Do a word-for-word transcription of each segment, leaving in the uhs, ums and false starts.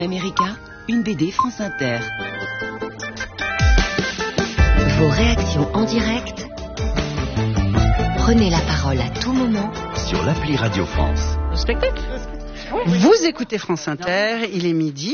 America, une B D France Inter. Vos réactions en direct. Prenez la parole à tout moment sur l'appli Radio France. Au spectacle. Vous écoutez France Inter, il est midi.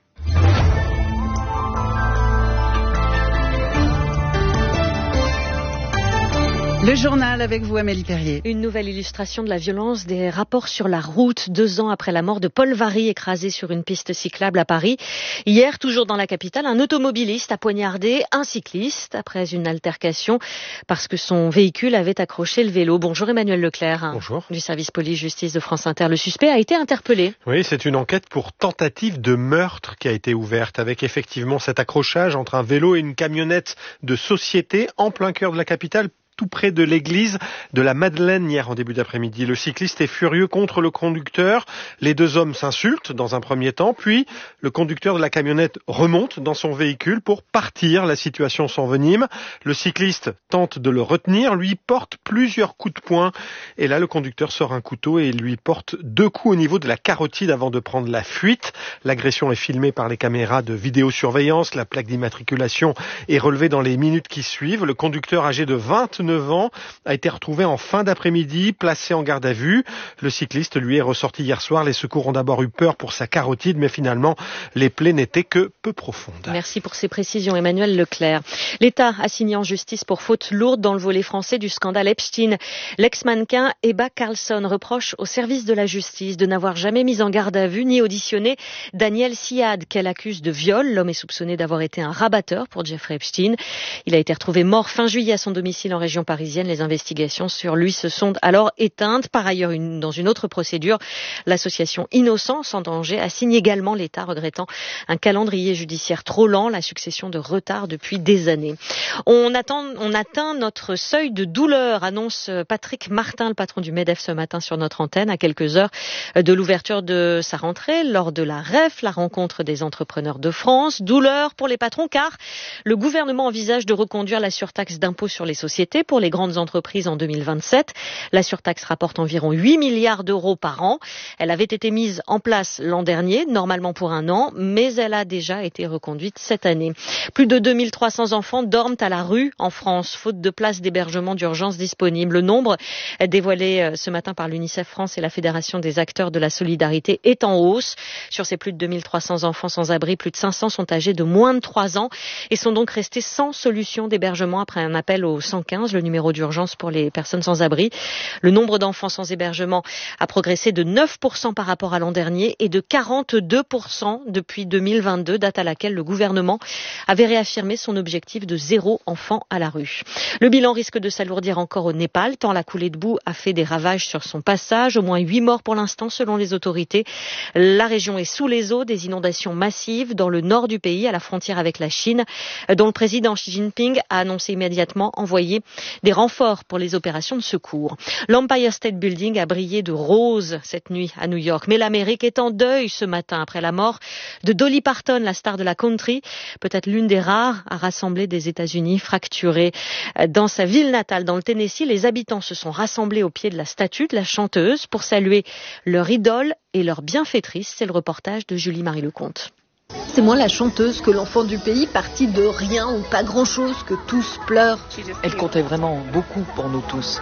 Le journal avec vous, Amélie Perrier. Une nouvelle illustration de la violence des rapports sur la route, deux ans après la mort de Paul Varry, écrasé sur une piste cyclable à Paris. Hier, toujours dans la capitale, un automobiliste a poignardé un cycliste après une altercation parce que son véhicule avait accroché le vélo. Bonjour Emmanuel Leclerc. Bonjour. Du service police-justice de France Inter. Le suspect a été interpellé. Oui, c'est une enquête pour tentative de meurtre qui a été ouverte avec effectivement cet accrochage entre un vélo et une camionnette de société en plein cœur de la capitale, tout près de l'église de la Madeleine hier en début d'après-midi. Le cycliste est furieux contre le conducteur. Les deux hommes s'insultent dans un premier temps, puis le conducteur de la camionnette remonte dans son véhicule pour partir. La situation s'envenime. Le cycliste tente de le retenir, lui porte plusieurs coups de poing. Et là, le conducteur sort un couteau et lui porte deux coups au niveau de la carotide avant de prendre la fuite. L'agression est filmée par les caméras de vidéosurveillance. La plaque d'immatriculation est relevée dans les minutes qui suivent. Le conducteur âgé de vingt-neuf ans a été retrouvé en fin d'après-midi, placé en garde à vue. Le cycliste, lui, est ressorti hier soir. Les secours ont d'abord eu peur pour sa carotide, mais finalement, les plaies n'étaient que peu profondes. Merci pour ces précisions, Emmanuel Leclerc. L'État a signé en justice pour faute lourde dans le volet français du scandale Epstein. L'ex-mannequin Ebba Carlsson reproche au service de la justice de n'avoir jamais mis en garde à vue ni auditionné Daniel Siad, qu'elle accuse de viol. L'homme est soupçonné d'avoir été un rabatteur pour Jeffrey Epstein. Il a été retrouvé mort fin juillet à son domicile en région parisienne. Les investigations sur lui se sont alors éteintes. Par ailleurs, une, dans une autre procédure, l'association Innocents sans danger a signé également l'État, regrettant un calendrier judiciaire trop lent, la succession de retards depuis des années. On, attend, on atteint notre seuil de douleur, annonce Patrick Martin, le patron du MEDEF ce matin sur notre antenne, à quelques heures de l'ouverture de sa rentrée lors de la R E F, la rencontre des entrepreneurs de France. Douleur pour les patrons car le gouvernement envisage de reconduire la surtaxe d'impôt sur les sociétés pour les grandes entreprises en deux mille vingt-sept. La surtaxe rapporte environ huit milliards d'euros par an. Elle avait été mise en place l'an dernier, normalement pour un an, mais elle a déjà été reconduite cette année. Plus de deux mille trois cents enfants dorment à la rue en France, faute de places d'hébergement d'urgence disponibles. Le nombre dévoilé ce matin par l'UNICEF France et la Fédération des acteurs de la solidarité est en hausse. Sur ces plus de deux mille trois cents enfants sans abri, plus de cinq cents sont âgés de moins de trois ans et sont donc restés sans solution d'hébergement après un appel au cent quinze, le numéro d'urgence pour les personnes sans abri. Le nombre d'enfants sans hébergement a progressé de neuf pour cent par rapport à l'an dernier et de quarante-deux pour cent depuis deux mille vingt-deux, date à laquelle le gouvernement avait réaffirmé son objectif de zéro enfant à la rue. Le bilan risque de s'alourdir encore au Népal, tant la coulée de boue a fait des ravages sur son passage. Au moins huit morts pour l'instant selon les autorités. La région est sous les eaux, des inondations massives dans le nord du pays, à la frontière avec la Chine, dont le président Xi Jinping a annoncé immédiatement envoyer des renforts pour les opérations de secours. L'Empire State Building a brillé de rose cette nuit à New York, mais l'Amérique est en deuil ce matin après la mort de Dolly Parton, la star de la country, peut-être l'une des rares à rassembler des États-Unis fracturés. Dans sa ville natale, dans le Tennessee, les habitants se sont rassemblés au pied de la statue de la chanteuse pour saluer leur idole et leur bienfaitrice. C'est le reportage de Julie-Marie Lecomte. C'est moins la chanteuse que l'enfant du pays, partie de rien ou pas grand-chose, que tous pleurent. Elle comptait vraiment beaucoup pour nous tous.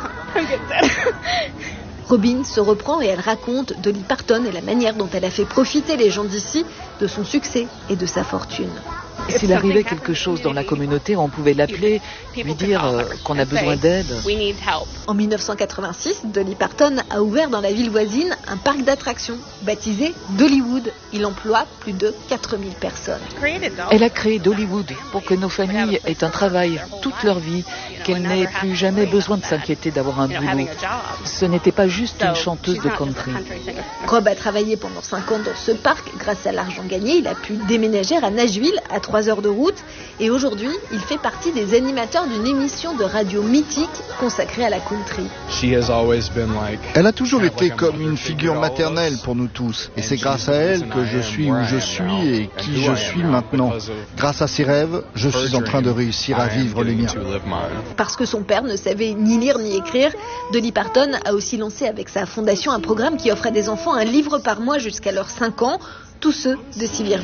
Robin se reprend et elle raconte Dolly Parton et la manière dont elle a fait profiter les gens d'ici de son succès et de sa fortune. S'il arrivait quelque chose dans la communauté, on pouvait l'appeler, lui dire euh, qu'on a besoin d'aide. En mille neuf cent quatre-vingt-six, Dolly Parton a ouvert dans la ville voisine un parc d'attractions baptisé Dollywood. Il emploie plus de quatre mille personnes. Elle a créé Dollywood pour que nos familles aient un travail toute leur vie, qu'elles n'aient plus jamais besoin de s'inquiéter d'avoir un boulot. Ce n'était pas juste une chanteuse de country. Rob a travaillé pendant cinq ans dans ce parc. Grâce à l'argent gagné, il a pu déménager à Nashville, à trois heures de route. Et aujourd'hui, il fait partie des animateurs d'une émission de radio mythique consacrée à la country. Elle a toujours été comme une figure maternelle pour nous tous. Et c'est grâce à elle que je suis où je suis et qui je suis maintenant. Grâce à ses rêves, je suis en train de réussir à vivre les miens. Parce que son père ne savait ni lire ni écrire, Dolly Parton a aussi lancé avec sa fondation un programme qui offre à des enfants un livre par mois jusqu'à leurs cinq ans. tous ceux de Sylvie